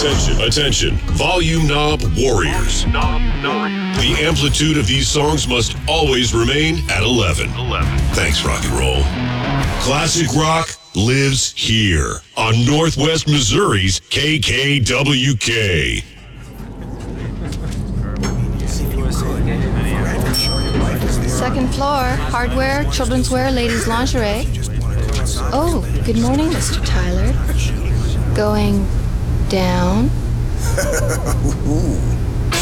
Attention, volume knob warriors. The amplitude of these songs must always remain at 11. Thanks, rock and roll. Classic rock lives here on Northwest Missouri's KKWK. Second floor, hardware, children's wear, ladies' lingerie. Oh, good morning, Mr. Tyler. Going down?